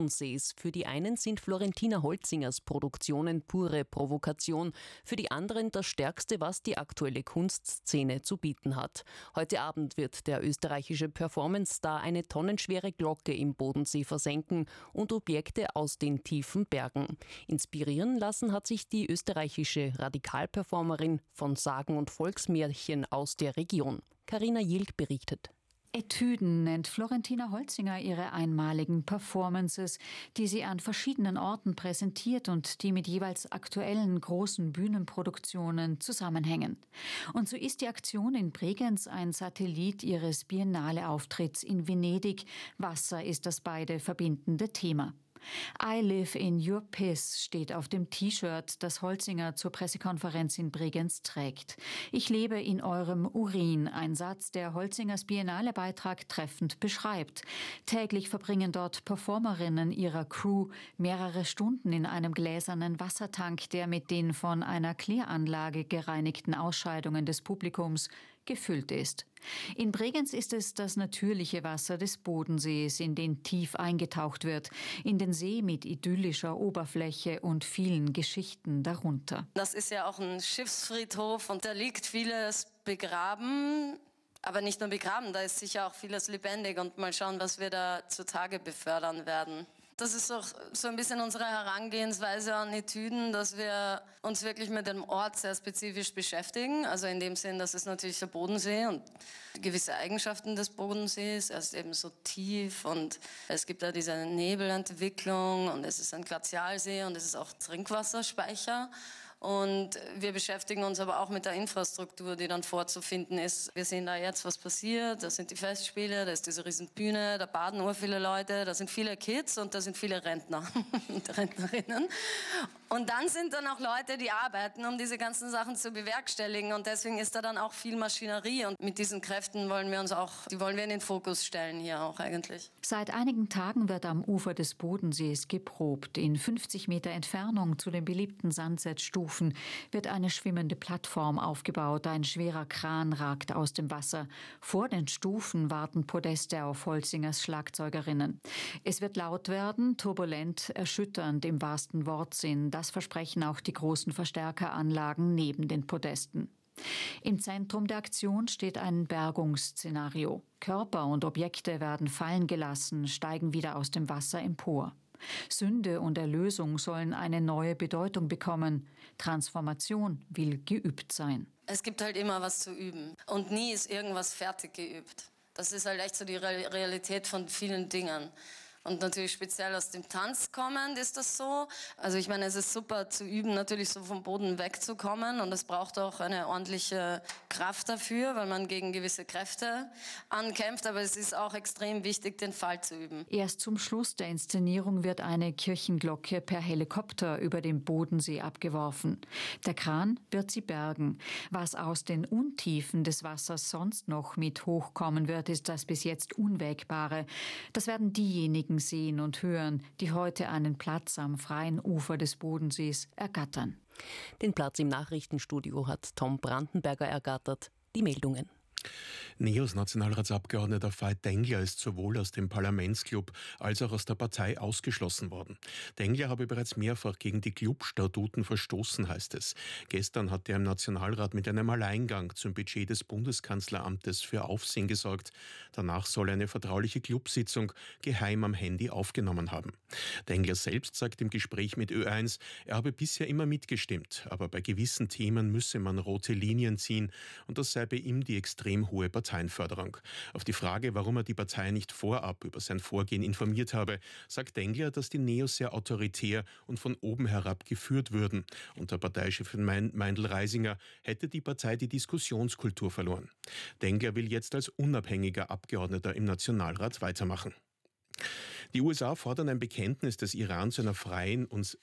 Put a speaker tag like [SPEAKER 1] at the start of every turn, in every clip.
[SPEAKER 1] Bodensees. Für die einen sind Florentina Holzingers Produktionen pure Provokation, für die anderen das Stärkste, was die aktuelle Kunstszene zu bieten hat. Heute Abend wird der österreichische Performance-Star eine tonnenschwere Glocke im Bodensee versenken und Objekte aus den tiefen Bergen. Inspirieren lassen hat sich die österreichische Radikalperformerin von Sagen und Volksmärchen aus der Region. Carina Jilk berichtet.
[SPEAKER 2] Etüden nennt Florentina Holzinger ihre einmaligen Performances, die sie an verschiedenen Orten präsentiert und die mit jeweils aktuellen großen Bühnenproduktionen zusammenhängen. Und so ist die Aktion in Bregenz ein Satellit ihres Biennale-Auftritts in Venedig. Wasser ist das beide verbindende Thema. I live in your piss steht auf dem T-Shirt, das Holzinger zur Pressekonferenz in Bregenz trägt. Ich lebe in eurem Urin, ein Satz, der Holzingers Biennale-Beitrag treffend beschreibt. Täglich verbringen dort Performerinnen ihrer Crew mehrere Stunden in einem gläsernen Wassertank, der mit den von einer Kläranlage gereinigten Ausscheidungen des Publikums gefüllt ist. In Bregenz ist es das natürliche Wasser des Bodensees, in den tief eingetaucht wird, in den See mit idyllischer Oberfläche und vielen Geschichten darunter.
[SPEAKER 3] Das ist ja auch ein Schiffsfriedhof und da liegt vieles begraben, aber nicht nur begraben, da ist sicher auch vieles lebendig und mal schauen, was wir da zutage befördern werden. Das ist auch so ein bisschen unsere Herangehensweise an Etüden, dass wir uns wirklich mit dem Ort sehr spezifisch beschäftigen. Also in dem Sinn, das ist natürlich der Bodensee und gewisse Eigenschaften des Bodensees. Er ist eben so tief und es gibt da diese Nebelentwicklung und es ist ein Glazialsee und es ist auch Trinkwasserspeicher. Und wir beschäftigen uns aber auch mit der Infrastruktur, die dann vorzufinden ist. Wir sehen da jetzt, was passiert. Da sind die Festspiele, da ist diese Riesenbühne, da baden viele Leute, da sind viele Kids und da sind viele Rentner und Rentnerinnen. Und dann sind dann auch Leute, die arbeiten, um diese ganzen Sachen zu bewerkstelligen. Und deswegen ist da dann auch viel Maschinerie. Und mit diesen Kräften wollen wir in den Fokus stellen hier auch eigentlich.
[SPEAKER 2] Seit einigen Tagen wird am Ufer des Bodensees geprobt. In 50 Meter Entfernung zu den beliebten Sunset-Stufen wird eine schwimmende Plattform aufgebaut. Ein schwerer Kran ragt aus dem Wasser. Vor den Stufen warten Podeste auf Holzingers Schlagzeugerinnen. Es wird laut werden, turbulent, erschütternd im wahrsten Wortsinn. Das versprechen auch die großen Verstärkeranlagen neben den Podesten. Im Zentrum der Aktion steht ein Bergungsszenario. Körper und Objekte werden fallen gelassen, steigen wieder aus dem Wasser empor. Sünde und Erlösung sollen eine neue Bedeutung bekommen. Transformation will geübt sein.
[SPEAKER 3] Es gibt halt immer was zu üben und nie ist irgendwas fertig geübt. Das ist halt echt so die Realität von vielen Dingen. Und natürlich speziell aus dem Tanz kommend ist das so. Also ich meine, es ist super zu üben, natürlich so vom Boden wegzukommen. Und es braucht auch eine ordentliche Kraft dafür, weil man gegen gewisse Kräfte ankämpft. Aber es ist auch extrem wichtig, den Fall zu üben.
[SPEAKER 2] Erst zum Schluss der Inszenierung wird eine Kirchenglocke per Helikopter über den Bodensee abgeworfen. Der Kran wird sie bergen. Was aus den Untiefen des Wassers sonst noch mit hochkommen wird, ist das bis jetzt Unwägbare. Das werden diejenigen sehen und hören, die heute einen Platz am freien Ufer des Bodensees ergattern.
[SPEAKER 1] Den Platz im Nachrichtenstudio hat Tom Brandenberger ergattert. Die Meldungen.
[SPEAKER 4] NEOS Nationalratsabgeordneter Veit Dengler ist sowohl aus dem Parlamentsclub als auch aus der Partei ausgeschlossen worden. Dengler habe bereits mehrfach gegen die Clubstatuten verstoßen, heißt es. Gestern hat er im Nationalrat mit einem Alleingang zum Budget des Bundeskanzleramtes für Aufsehen gesorgt. Danach soll er eine vertrauliche Clubsitzung geheim am Handy aufgenommen haben. Dengler selbst sagt im Gespräch mit Ö1, er habe bisher immer mitgestimmt, aber bei gewissen Themen müsse man rote Linien ziehen und das sei bei ihm die extrem hohe Parteienförderung. Auf die Frage, warum er die Partei nicht vorab über sein Vorgehen informiert habe, sagt Dengler, dass die NEOS sehr autoritär und von oben herab geführt würden. Unter Parteichefin Meindl-Reisinger hätte die Partei die Diskussionskultur verloren. Dengler will jetzt als unabhängiger Abgeordneter im Nationalrat weitermachen. Die USA fordern ein Bekenntnis des Iran zu einer freien und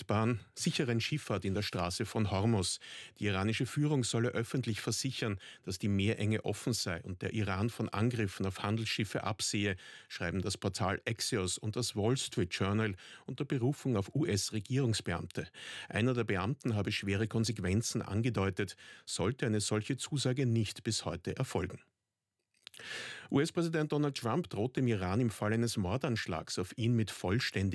[SPEAKER 4] sicheren Schifffahrt in der Straße von Hormuz. Die iranische Führung solle öffentlich versichern, dass die Meerenge offen sei und der Iran von Angriffen auf Handelsschiffe absehe, schreiben das Portal Axios und das Wall Street Journal unter Berufung auf US-Regierungsbeamte. Einer der Beamten habe schwere Konsequenzen angedeutet, sollte eine solche Zusage nicht bis heute erfolgen. US-Präsident Donald Trump droht dem Iran im Fall eines Mordanschlags auf ihn mit vollständiger